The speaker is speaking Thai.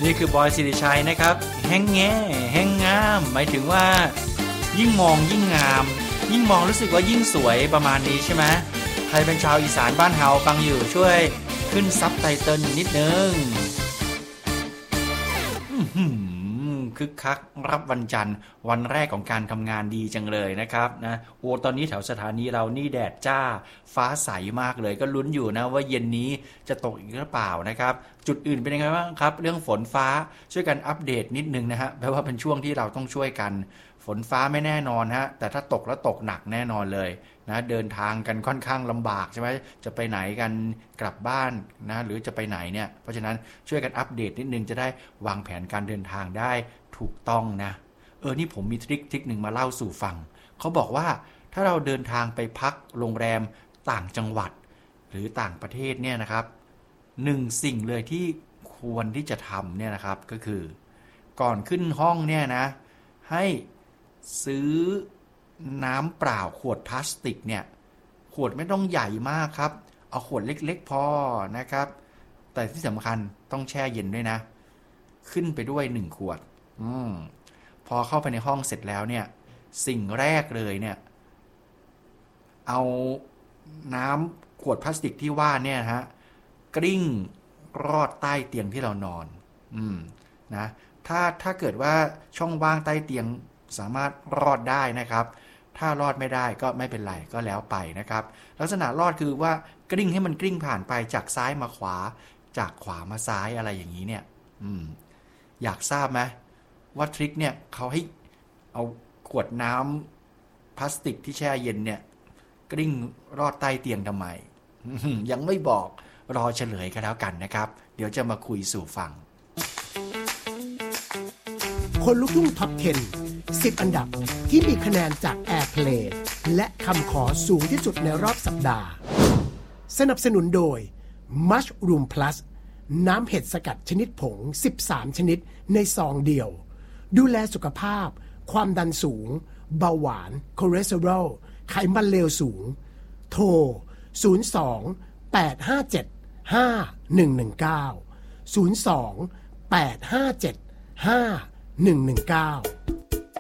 นี่คือบอยสิริชัยนะครับแห้งแง่แห้งงามหมายถึงว่ายิ่งมองยิ่งงามยิ่งมองรู้สึกว่ายิ่งสวยประมาณนี้ใช่ไหมใครเป็นชาวอีสานบ้านเฮาฟังอยู่ช่วยขึ้นซับไตเติลนิดนึงคึกคักรับวันจันทร์วันแรกของการทำงานดีจังเลยนะครับนะโอ้ตอนนี้แถวสถานีเรานี่แดดจ้าฟ้าใสมากเลยก็ลุ้นอยู่นะว่าเย็นนี้จะตกอีกหรือเปล่านะครับจุดอื่นเป็นยังไงบ้างครับเรื่องฝนฟ้าช่วยกันอัปเดตนิดนึงนะฮะแปลว่าเป็นช่วงที่เราต้องช่วยกันฝนฟ้าไม่แน่นอนฮะแต่ถ้าตกแล้วตกหนักแน่นอนเลยนะเดินทางกันค่อนข้างลำบากใช่ไหมจะไปไหนกันกลับบ้านนะหรือจะไปไหนเนี่ยเพราะฉะนั้นช่วยกันอัปเดตนิดนึงจะได้วางแผนการเดินทางได้ถูกต้องนะนี่ผมมีทริคหนึ่งมาเล่าสู่ฟังเขาบอกว่าถ้าเราเดินทางไปพักโรงแรมต่างจังหวัดหรือต่างประเทศเนี่ยนะครับหนึ่งสิ่งเลยที่ควรที่จะทำเนี่ยนะครับก็คือก่อนขึ้นห้องเนี่ยนะให้ซื้อน้ำเปล่าขวดพลาสติกเนี่ยขวดไม่ต้องใหญ่มากครับเอาขวดเล็กๆพอนะครับแต่ที่สำคัญต้องแช่เย็นด้วยนะขึ้นไปด้วย1ขวดพอเข้าไปในห้องเสร็จแล้วเนี่ยสิ่งแรกเลยเนี่ยเอาน้ำขวดพลาสติกที่ว่าเนี่ยฮะกลิ้งรอดใต้เตียงที่เรานอนนะถ้าเกิดว่าช่องว่างใต้เตียงสามารถรอดได้นะครับถ้ารอดไม่ได้ก็ไม่เป็นไรก็แล้วไปนะครับลักษณะรอดคือว่ากลิ้งให้มันกลิ้งผ่านไปจากซ้ายมาขวาจากขวามาซ้ายอะไรอย่างนี้เนี่ยอยากทราบไหมว่าทริคเนี่ยเขาให้เอาขวดน้ำพลาสติกที่แช่เย็นเนี่ยกลิ้งรอดใต้เตียงทำไม ยังไม่บอกรอเฉลยกันแล้วกันนะครับเดี๋ยวจะมาคุยสู่ฟังคนลุกทุ่งท็อป 10 10 อันดับที่มีคะแนนจาก Airplay และคำขอสูงที่สุดในรอบสัปดาห์สนับสนุนโดย Mushroom Plus น้ำเห็ดสกัดชนิดผง13ชนิดในซองเดียวดูแลสุขภาพความดันสูงเบาหวานคอเลสเตอรอลไขมันเลวสูงโทร02 857 5119 02 857 5119